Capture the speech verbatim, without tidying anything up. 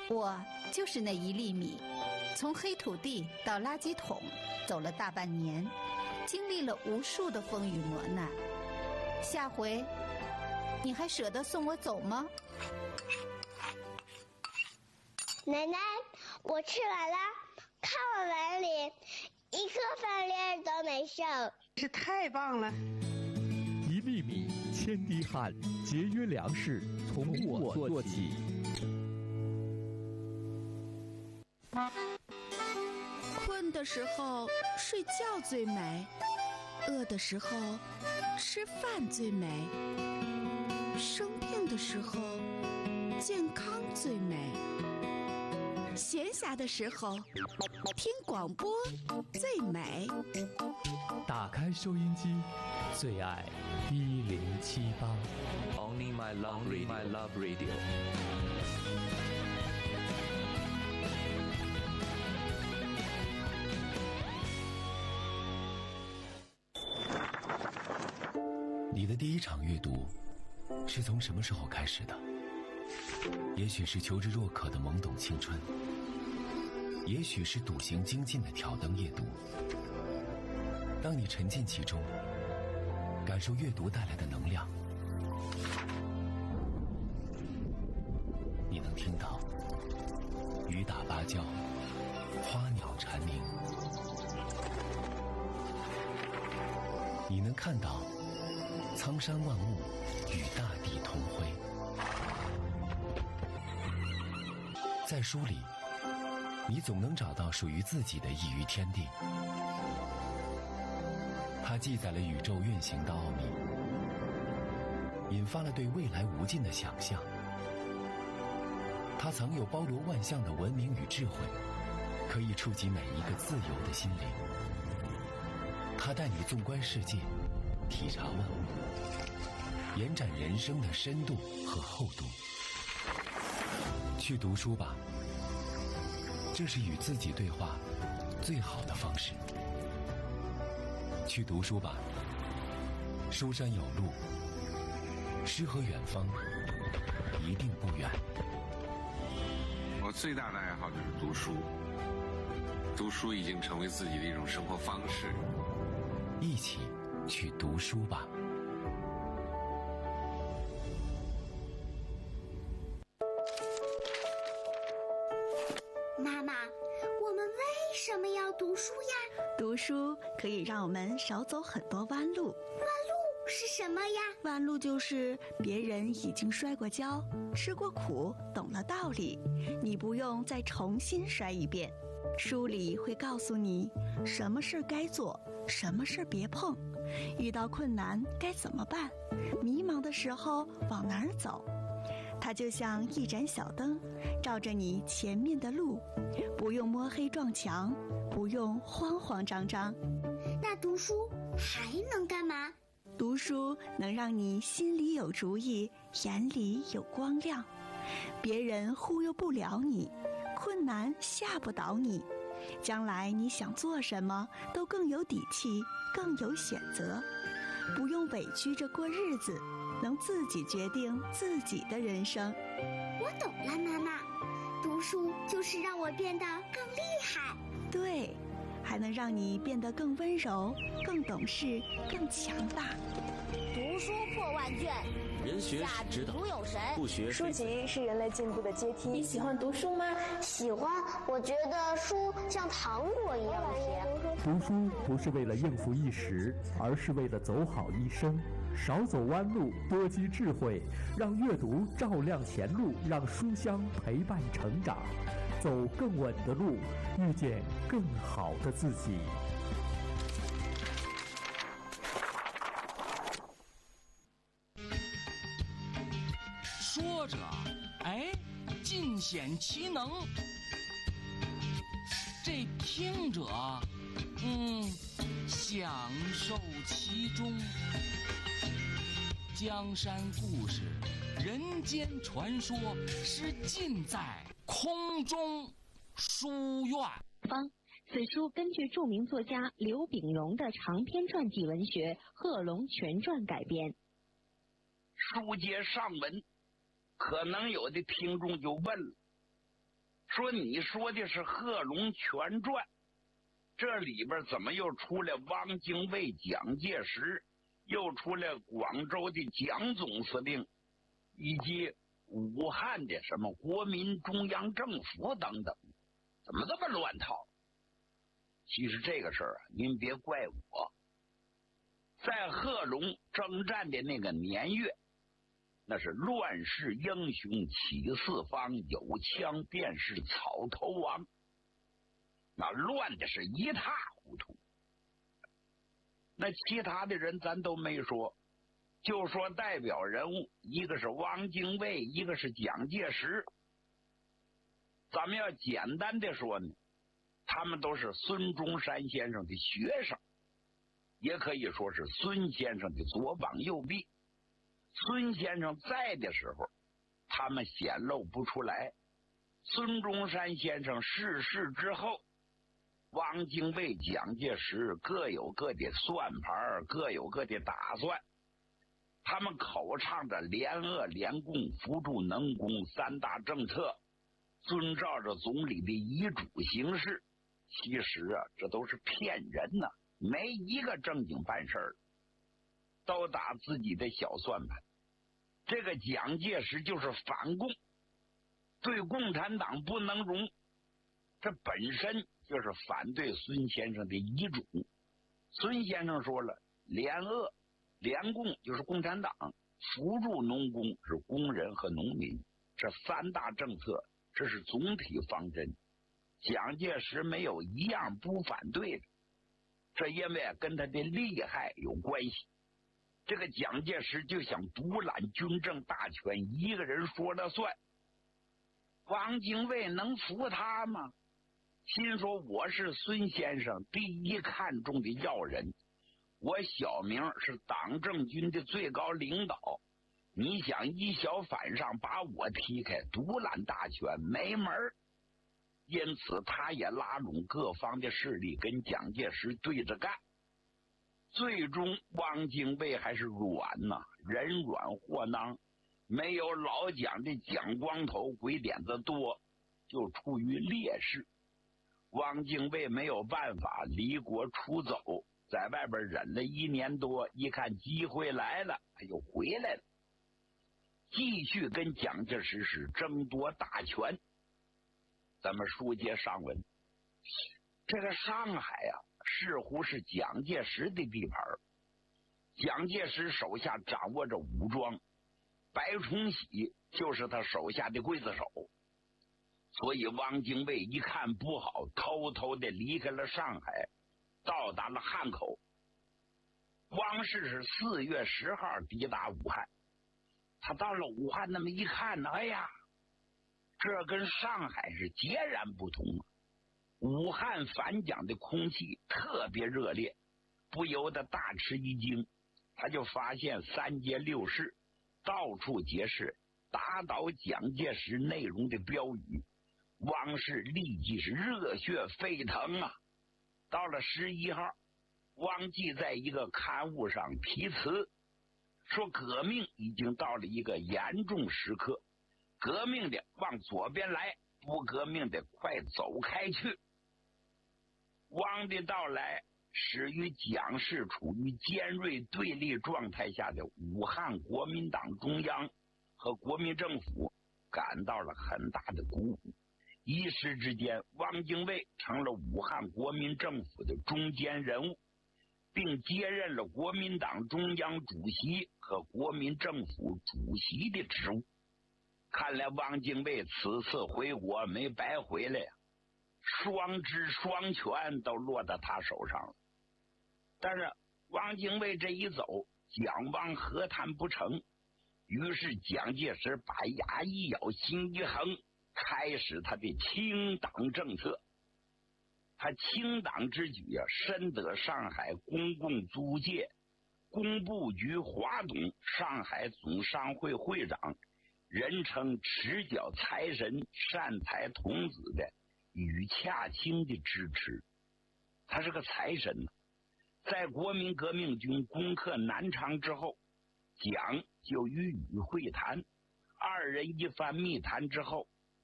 我就是那一粒米，从黑土地到垃圾桶走了大半年，经历了无数的风雨磨难。下回你还舍得送我走吗？ 奶奶，我吃完了，看我碗里一颗饭粒都没剩， 这太棒了！ 一粒米，千滴汗，节约粮食，从我做起。 困的时候睡觉最美，饿的时候吃饭最美，生病的时候健康最美，闲暇的时候听广播最美。 打开收音机，最爱一零七八。 Only my love radio. My love radio. 你的第一场阅读是从什么时候开始的？也许是求知若渴的懵懂青春，也许是笃行精进的挑灯夜读。当你沉浸其中，感受阅读带来的能量，你能听到雨打芭蕉，花鸟蝉鸣，你能看到苍山万物与大地同辉。在书里，你总能找到属于自己的一隅天地。它记载了宇宙运行的奥秘，引发了对未来无尽的想象。它藏有包罗万象的文明与智慧，可以触及每一个自由的心灵。它带你纵观世界，体察万物，延展人生的深度和厚度。去读书吧，这是与自己对话最好的方式。去读书吧，书山有路，诗和远方一定不远。 我最大的爱好就是读书，读书已经成为自己的一种生活方式。 一起去读书吧。 妈妈，我们为什么要读书呀？ 读书可以让我们少走很多弯路。 弯路是什么呀？ 弯路就是别人已经摔过跤，吃过苦，懂了道理，你不用再重新摔一遍。书里会告诉你什么事该做，什么事别碰，遇到困难该怎么办，迷茫的时候往哪儿走。它就像一盏小灯，照着你前面的路，不用摸黑撞墙，不用慌慌张张。 那读书还能干嘛？ 读书能让你心里有主意，眼里有光亮，别人忽悠不了你，困难吓不倒你，将来你想做什么都更有底气，更有选择，不用委屈着过日子，能自己决定自己的人生。 我懂了，妈妈，读书就是让我变得更厉害。 对，还能让你变得更温柔，更懂事，更强大。 读书破万卷， 人学是指导， 有神， 不学书籍是人类进步的阶梯。 你喜欢读书吗？ 喜欢，我觉得书像糖果一样甜。 读书不是为了应付一时，而是为了走好一生。少走弯路，多积智慧，让阅读照亮前路，让书香陪伴成长，走更稳的路，遇见更好的自己。 说着，哎，尽显其能；这听者，嗯，享受其中。江山故事，人间传说，是尽在空中书院。 方，此书根据著名作家刘秉荣的长篇传记文学《贺龙全传》改编。 书接上文，可能有的听众就问了： 说你说的是《贺龙全传》，这里边怎么又出来汪精卫、蒋介石，又出来广州的蒋总司令，以及武汉的什么国民中央政府等等，怎么这么乱套？其实这个事儿啊，您别怪我。在贺龙征战的那个年月，那是乱世英雄起四方，有枪便是草头王，那乱的是一塌糊涂。那其他的人咱都没说，就说代表人物，一个是汪精卫，一个是蒋介石。咱们要简单的说呢，他们都是孙中山先生的学生，也可以说是孙先生的左膀右臂。孙先生在的时候，他们显露不出来。孙中山先生逝世之后，汪精卫、蒋介石各有各的算盘，各有各的打算。他们口唱着联俄联共、扶助能工三大政策，遵照着总理的遗嘱行事。其实啊，这都是骗人呐、啊，没一个正经办事儿，都打自己的小算盘。这个蒋介石就是反共，对共产党不能容，这本身就是反对孙先生的遗嘱。孙先生说了，联俄联共就是共产党，扶助农工是工人和农民，这三大政策，这是总体方针。蒋介石没有一样不反对的，这因为跟他的厉害有关系。这个蒋介石就想独揽军政大权，一个人说了算。汪精卫能服他吗？心说我是孙先生第一看重的要人，我小名是党政军的最高领导，你想一小反上把我踢开，独揽大权，没门儿。因此他也拉拢各方的势力跟蒋介石对着干。最终汪精卫还是软呐、啊，人软货囊，没有老蒋的蒋光头鬼点子多，就处于劣势。汪精卫没有办法离国出走，在外边忍了一年多，一看机会来了，他又回来了，继续跟蒋介石是争夺大权。咱们书接上文，这个上海啊，似乎是蒋介石的地盘。蒋介石手下掌握着武装，白崇禧就是他手下的刽子手，所以汪精卫一看不好，偷偷的离开了上海，到达了汉口。汪氏是四月十号抵达武汉，他到了武汉那么一看呢，哎呀，这跟上海是截然不同啊！武汉反蒋的空气特别热烈，不由得大吃一惊。他就发现三街六市到处皆是打倒蒋介石内容的标语，汪氏立即是热血沸腾啊！到了十一号，汪记在一个刊物上题词，说革命已经到了一个严重时刻，革命的往左边来，不革命的快走开去。汪的到来使与蒋氏处于尖锐对立状态下的武汉国民党中央和国民政府感到了很大的鼓舞，一时之间汪精卫成了武汉国民政府的中坚人物，并接任了国民党中央主席和国民政府主席的职务。看来汪精卫此次回国没白回来呀、啊，双知双权都落到他手上了。但是汪精卫这一走，蒋汪和谈不成，于是蒋介石把牙一咬，心一横，开始他的清党政策。他清党之举啊，深得上海公共租界工部局华董、上海总商会会长，人称持脚财神、善财童子的宇洽清的支持。他是个财神呢、啊。在国民革命军攻克南昌之后，蒋就与宇会谈，二人一番密谈之后，